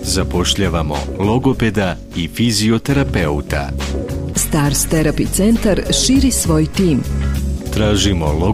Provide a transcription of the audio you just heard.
Zapošljavamo logopeda i fizioterapeuta. Stars Therapy centar širi svoj tim. Tražimo